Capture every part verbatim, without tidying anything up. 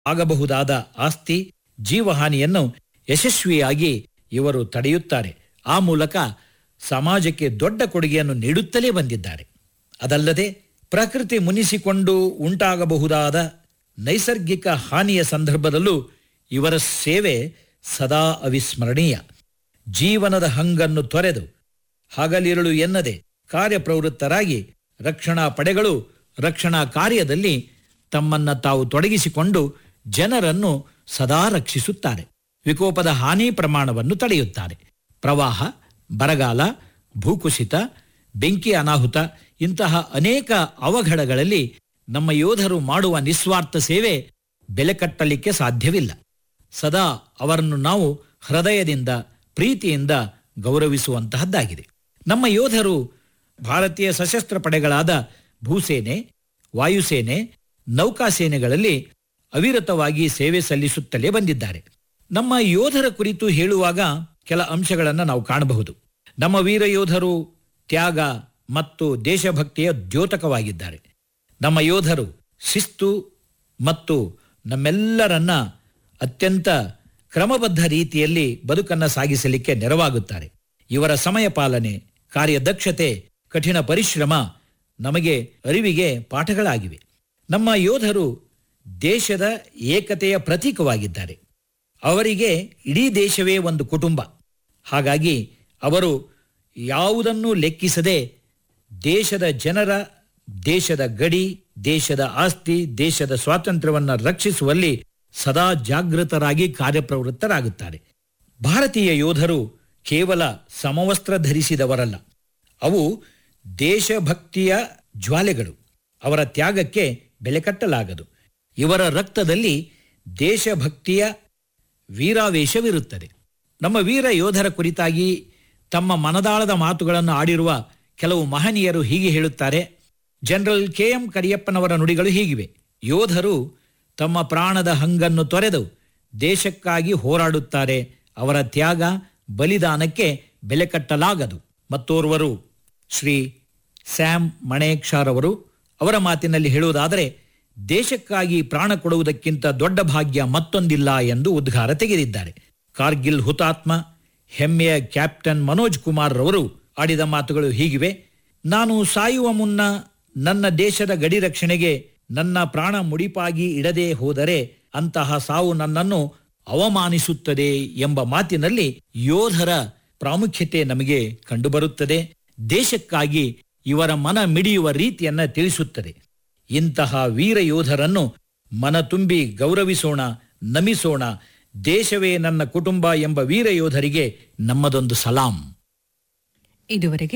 ಆಗಬಹುದಾದ ಆಸ್ತಿ ಜೀವಹಾನಿಯನ್ನು ಯಶಸ್ವಿಯಾಗಿ ಇವರು ತಡೆಯುತ್ತಾರೆ. ಆ ಮೂಲಕ ಸಮಾಜಕ್ಕೆ ದೊಡ್ಡ ಕೊಡುಗೆಯನ್ನು ನೀಡುತ್ತಲೇ ಬಂದಿದ್ದಾರೆ. ಅದಲ್ಲದೆ ಪ್ರಕೃತಿ ಮುನಿಸಿಕೊಂಡು ಉಂಟಾಗಬಹುದಾದ ನೈಸರ್ಗಿಕ ಹಾನಿಯ ಸಂದರ್ಭದಲ್ಲೂ ಇವರ ಸೇವೆ ಸದಾ ಅವಿಸ್ಮರಣೀಯ. ಜೀವನದ ಹಂಗನ್ನು ತೊರೆದು ಹಗಲಿರುಳು ಎನ್ನದೆ ಕಾರ್ಯಪ್ರವೃತ್ತರಾಗಿ ರಕ್ಷಣಾ ಪಡೆಗಳು ರಕ್ಷಣಾ ಕಾರ್ಯದಲ್ಲಿ ತಮ್ಮನ್ನು ತಾವು ತೊಡಗಿಸಿಕೊಂಡು ಜನರನ್ನು ಸದಾ ರಕ್ಷಿಸುತ್ತಾರೆ. ವಿಕೋಪದ ಹಾನಿ ಪ್ರಮಾಣವನ್ನು ತಡೆಯುತ್ತಾರೆ. ಪ್ರವಾಹ, ಬರಗಾಲ, ಭೂಕುಸಿತ, ಬೆಂಕಿ ಅನಾಹುತ ಇಂತಹ ಅನೇಕ ಅವಘಡಗಳಲ್ಲಿ ನಮ್ಮ ಯೋಧರು ಮಾಡುವ ನಿಸ್ವಾರ್ಥ ಸೇವೆ ಬೆಲೆ ಕಟ್ಟಲಿಕ್ಕೆ ಸಾಧ್ಯವಿಲ್ಲ. ಸದಾ ಅವರನ್ನು ನಾವು ಹೃದಯದಿಂದ ಪ್ರೀತಿಯಿಂದ ಗೌರವಿಸುವಂತಹದ್ದಾಗಿದೆ. ನಮ್ಮ ಯೋಧರು ಭಾರತೀಯ ಸಶಸ್ತ್ರ ಪಡೆಗಳಾದ ಭೂಸೇನೆ, ವಾಯುಸೇನೆ, ನೌಕಾಸೇನೆಗಳಲ್ಲಿ ಅವಿರತವಾಗಿ ಸೇವೆ ಸಲ್ಲಿಸುತ್ತಲೇ ಬಂದಿದ್ದಾರೆ. ನಮ್ಮ ಯೋಧರ ಕುರಿತು ಹೇಳುವಾಗ ಕೆಲ ಅಂಶಗಳನ್ನು ನಾವು ಕಾಣಬಹುದು. ನಮ್ಮ ವೀರ ಯೋಧರು ತ್ಯಾಗ ಮತ್ತು ದೇಶಭಕ್ತಿಯ ದ್ಯೋತಕವಾಗಿದ್ದಾರೆ. ನಮ್ಮ ಯೋಧರು ಶಿಸ್ತು ಮತ್ತು ನಮ್ಮೆಲ್ಲರನ್ನ ಅತ್ಯಂತ ಕ್ರಮಬದ್ಧ ರೀತಿಯಲ್ಲಿ ಬದುಕನ್ನು ಸಾಗಿಸಲಿಕ್ಕೆ ನೆರವಾಗುತ್ತಾರೆ. ಇವರ ಸಮಯ ಪಾಲನೆ, ಕಾರ್ಯದಕ್ಷತೆ, ಕಠಿಣ ಪರಿಶ್ರಮ ನಮಗೆ ಅರಿವಿಗೆ ಪಾಠಗಳಾಗಿವೆ. ನಮ್ಮ ಯೋಧರು ದೇಶದ ಏಕತೆಯ ಪ್ರತೀಕವಾಗಿದ್ದಾರೆ. ಅವರಿಗೆ ಇಡೀ ದೇಶವೇ ಒಂದು ಕುಟುಂಬ. ಹಾಗಾಗಿ ಅವರು ಯಾವುದನ್ನೂ ಲೆಕ್ಕಿಸದೆ ದೇಶದ ಜನರ, ದೇಶದ ಗಡಿ, ದೇಶದ ಆಸ್ತಿ, ದೇಶದ ಸ್ವಾತಂತ್ರ್ಯವನ್ನು ರಕ್ಷಿಸುವಲ್ಲಿ ಸದಾ ಜಾಗೃತರಾಗಿ ಕಾರ್ಯಪ್ರವೃತ್ತರಾಗುತ್ತಾರೆ. ಭಾರತೀಯ ಯೋಧರು ಕೇವಲ ಸಮವಸ್ತ್ರ ಧರಿಸಿದವರಲ್ಲ, ಅವು ದೇಶಭಕ್ತಿಯ ಜ್ವಾಲೆಗಳು. ಅವರ ತ್ಯಾಗಕ್ಕೆ ಬೆಲೆ ಕಟ್ಟಲಾಗದು. ಇವರ ರಕ್ತದಲ್ಲಿ ದೇಶಭಕ್ತಿಯ ವೀರಾವೇಶವಿರುತ್ತದೆ. ನಮ್ಮ ವೀರ ಯೋಧರ ಕುರಿತಾಗಿ ತಮ್ಮ ಮನದಾಳದ ಮಾತುಗಳನ್ನು ಆಡಿರುವ ಕೆಲವು ಮಹನೀಯರು ಹೀಗೆ ಹೇಳುತ್ತಾರೆ. ಜನರಲ್ ಕೆ ಎಂ ಕರಿಯಪ್ಪನವರ ನುಡಿಗಳು ಹೀಗಿವೆ: ಯೋಧರು ತಮ್ಮ ಪ್ರಾಣದ ಹಂಗನ್ನು ತೊರೆದು ದೇಶಕ್ಕಾಗಿ ಹೋರಾಡುತ್ತಾರೆ. ಅವರ ತ್ಯಾಗ, ಬಲಿದಾನಕ್ಕೆ ಬೆಲೆ ಕಟ್ಟಲಾಗದು. ಮತ್ತೋರ್ವರು ಶ್ರೀ ಸ್ಯಾಮ್ ಮಣೇಕ್ಷಾರ್ ಅವರು ಅವರ ಮಾತಿನಲ್ಲಿ ಹೇಳುವುದಾದರೆ, ದೇಶಕ್ಕಾಗಿ ಪ್ರಾಣ ಕೊಡುವುದಕ್ಕಿಂತ ದೊಡ್ಡ ಭಾಗ್ಯ ಮತ್ತೊಂದಿಲ್ಲ ಎಂದು ಉದ್ಗಾರ ತೆಗೆದಿದ್ದಾರೆ. ಕಾರ್ಗಿಲ್ ಹುತಾತ್ಮ ಹೆಮ್ಮೆಯ ಕ್ಯಾಪ್ಟನ್ ಮನೋಜ್ ಕುಮಾರ್ ರವರು ಆಡಿದ ಮಾತುಗಳು ಹೀಗಿವೆ: ನಾನು ಸಾಯುವ ಮುನ್ನ ನನ್ನ ದೇಶದ ಗಡಿ ರಕ್ಷಣೆಗೆ ನನ್ನ ಪ್ರಾಣ ಮುಡಿಪಾಗಿ ಇಡದೆ ಹೋದರೆ ಅಂತಹ ಸಾವು ನನ್ನನ್ನು ಅವಮಾನಿಸುತ್ತದೆ ಎಂಬ ಮಾತಿನಲ್ಲಿ ಯೋಧರ ಪ್ರಾಮುಖ್ಯತೆ ನಮಗೆ ಕಂಡುಬರುತ್ತದೆ. ದೇಶಕ್ಕಾಗಿ ಇವರ ಮನ ಮಿಡಿಯುವ ರೀತಿಯನ್ನ ತಿಳಿಸುತ್ತದೆ. ಇಂತಹ ವೀರ ಯೋಧರನ್ನು ಮನ ತುಂಬಿ ಗೌರವಿಸೋಣ, ನಮಿಸೋಣ. ದೇಶವೇ ನನ್ನ ಕುಟುಂಬ ಎಂಬ ವೀರ ಯೋಧರಿಗೆ ನಮ್ಮದೊಂದು ಸಲಾಂ. ಇದುವರೆಗೆ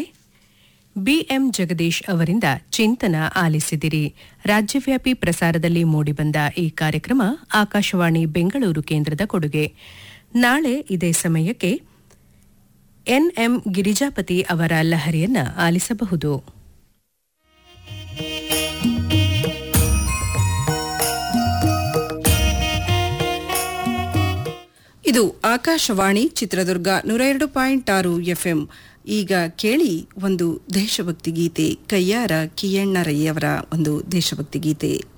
ಬಿಎಂ ಜಗದೀಶ್ ಅವರಿಂದ ಚಿಂತನ ಆಲಿಸಿದಿರಿ. ರಾಜ್ಯವ್ಯಾಪಿ ಪ್ರಸಾರದಲ್ಲಿ ಮೂಡಿಬಂದ ಈ ಕಾರ್ಯಕ್ರಮ ಆಕಾಶವಾಣಿ ಬೆಂಗಳೂರು ಕೇಂದ್ರದ ಕೊಡುಗೆ. ನಾಳೆ ಇದೇ ಸಮಯಕ್ಕೆ ಎನ್ಎಂ ಗಿರಿಜಾಪತಿ ಅವರ ಲಹರಿಯನ್ನ ಆಲಿಸಬಹುದು. ಇದು ಆಕಾಶವಾಣಿ ಚಿತ್ರದುರ್ಗ ನೂರ ಎರಡು ಪಾಯಿಂಟ್ ಆರು ಎಫ್ಎಂ. ಈಗ ಕೇಳಿ ಒಂದು ದೇಶಭಕ್ತಿ ಗೀತೆ, ಕಯ್ಯಾರ ಕಿಯಣ್ಣರಯ್ಯವರ ಒಂದು ದೇಶಭಕ್ತಿ ಗೀತೆ.